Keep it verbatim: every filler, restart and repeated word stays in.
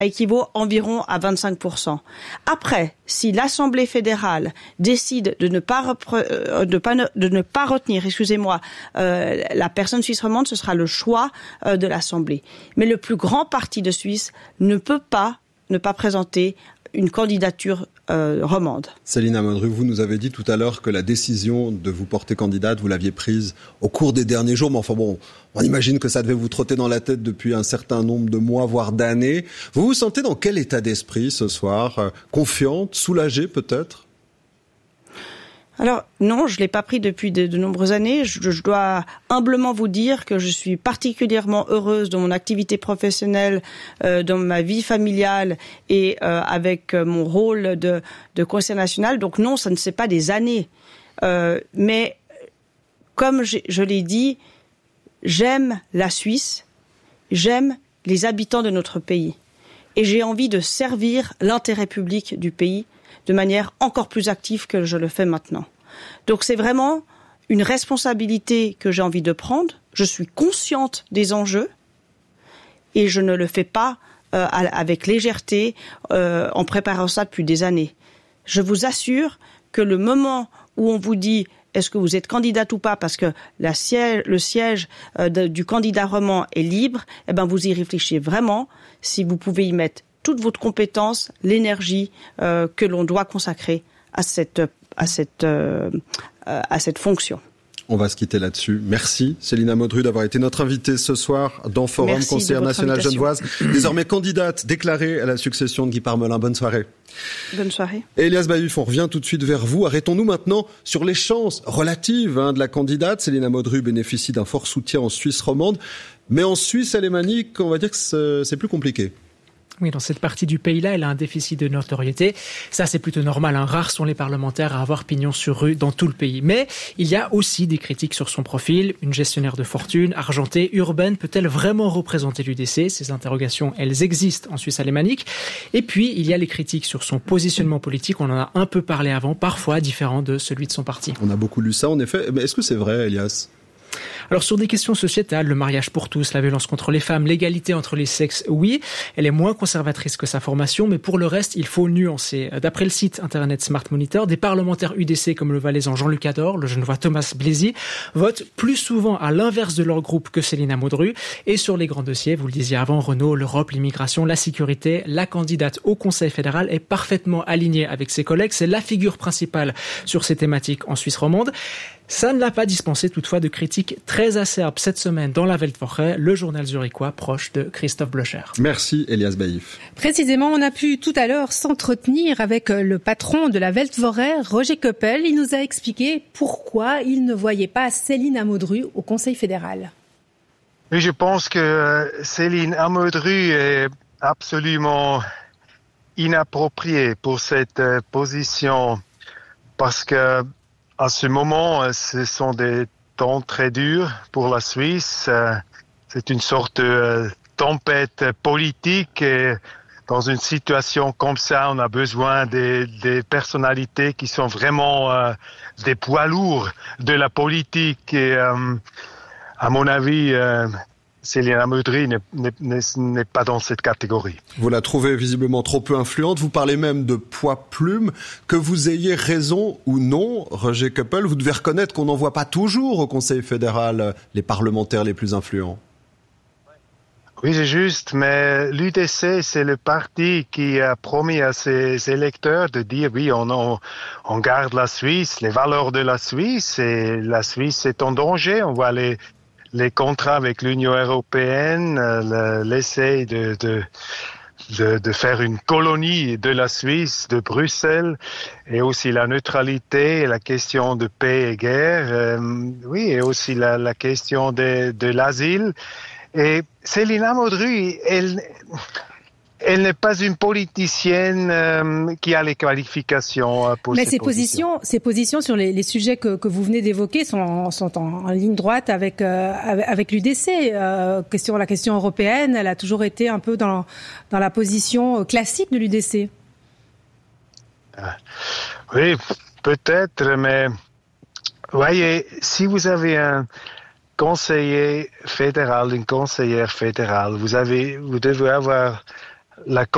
équivaut environ à vingt-cinq pour cent. Après, si l'Assemblée fédérale décide de ne pas, repre- de pas ne, de ne pas retenir, excusez-moi, euh, la personne suisse romande, ce sera le choix euh, de l'Assemblée. Mais le plus grand parti de Suisse ne peut pas ne pas présenter une candidature euh, romande. Céline Amodru, vous nous avez dit tout à l'heure que la décision de vous porter candidate, vous l'aviez prise au cours des derniers jours, mais enfin bon, on imagine que ça devait vous trotter dans la tête depuis un certain nombre de mois, voire d'années. Vous vous sentez dans quel état d'esprit ce soir ? Confiante, soulagée peut-être ? Alors non, je l'ai pas pris depuis de, de nombreuses années. Je, je dois humblement vous dire que je suis particulièrement heureuse de mon activité professionnelle, euh, dans ma vie familiale et euh, avec euh, mon rôle de, de conseiller national. Donc non, ça ne c'est pas des années. Euh, mais comme je, je l'ai dit, j'aime la Suisse, j'aime les habitants de notre pays et j'ai envie de servir l'intérêt public du pays de manière encore plus active que je le fais maintenant. Donc c'est vraiment une responsabilité que j'ai envie de prendre. Je suis consciente des enjeux et je ne le fais pas euh, avec légèreté euh, en préparant ça depuis des années. Je vous assure que le moment où on vous dit est-ce que vous êtes candidate ou pas parce que la siège, le siège euh, de, du candidat roman est libre, eh ben vous y réfléchissez vraiment si vous pouvez y mettre toute votre compétence, l'énergie euh, que l'on doit consacrer à cette à cette euh, à cette fonction. On va se quitter là-dessus. Merci Céline Amodru d'avoir été notre invitée ce soir dans Forum, Merci conseillère nationale invitation. genevoise, désormais candidate déclarée à la succession de Guy Parmelin. Bonne soirée. Bonne soirée. Et Elias Baïf, on revient tout de suite vers vous. Arrêtons-nous maintenant sur les chances relatives hein, de la candidate. Céline Amodru bénéficie d'un fort soutien en Suisse romande, mais en Suisse alémanique, on va dire que c'est, c'est plus compliqué. Oui, dans cette partie du pays-là, elle a un déficit de notoriété. Ça, c'est plutôt normal. Hein. Rares sont les parlementaires à avoir pignon sur rue dans tout le pays. Mais il y a aussi des critiques sur son profil. Une gestionnaire de fortune, argentée, urbaine, peut-elle vraiment représenter l'U D C ? Ces interrogations, elles existent en Suisse alémanique. Et puis, il y a les critiques sur son positionnement politique. On en a un peu parlé avant, parfois différent de celui de son parti. On a beaucoup lu ça, en effet. Mais est-ce que c'est vrai, Elias ? Alors sur des questions sociétales, le mariage pour tous, la violence contre les femmes, l'égalité entre les sexes, oui, elle est moins conservatrice que sa formation, mais pour le reste, il faut nuancer. D'après le site internet Smart Monitor, des parlementaires U D C comme le valaisan Jean-Luc Ador, le genevois Thomas Blaisy, votent plus souvent à l'inverse de leur groupe que Céline Amodru. Et sur les grands dossiers, vous le disiez avant, Renault, l'Europe, l'immigration, la sécurité, la candidate au Conseil fédéral est parfaitement alignée avec ses collègues. C'est la figure principale sur ces thématiques en Suisse romande. Ça ne l'a pas dispensé toutefois de critiques très acerbes cette semaine dans la Weltwoche, le journal zurichois proche de Christophe Blocher. Merci Elias Baïf. Précisément, on a pu tout à l'heure s'entretenir avec le patron de la Weltwoche, Roger Koppel. Il nous a expliqué pourquoi il ne voyait pas Céline Amodru au Conseil fédéral. Oui, je pense que Céline Amodru est absolument inappropriée pour cette position parce que à ce moment, ce sont des temps très durs pour la Suisse. C'est une sorte de tempête politique et dans une situation comme ça, on a besoin des, des personnalités qui sont vraiment euh, des poids lourds de la politique. Et euh, à mon avis, euh, Céline Amodru n'est, n'est, n'est pas dans cette catégorie. Vous la trouvez visiblement trop peu influente. Vous parlez même de poids-plume. Que vous ayez raison ou non, Roger Koppel, vous devez reconnaître qu'on n'en voit pas toujours au Conseil fédéral les parlementaires les plus influents. Oui, c'est juste, mais l'U D C, c'est le parti qui a promis à ses électeurs de dire oui, on, on, on garde la Suisse, les valeurs de la Suisse, et la Suisse est en danger. On voit les les contrats avec l'Union européenne, euh, l'essai de, de, de, de faire une colonie de la Suisse, de Bruxelles, et aussi la neutralité, la question de paix et guerre, euh, oui, et aussi la, la question de, de l'asile. Et Céline Amodru, elle... Elle n'est pas une politicienne euh, qui a les qualifications euh, pour Mais ces ses positions. positions, ses positions sur les, les sujets que, que vous venez d'évoquer sont en, sont en, en ligne droite avec euh, avec l'U D C. Euh, question la question européenne, elle a toujours été un peu dans dans la position classique de l'U D C. Ah, oui, peut-être, mais voyez, si vous avez un conseiller fédéral, une conseillère fédérale, vous avez, vous devez avoir la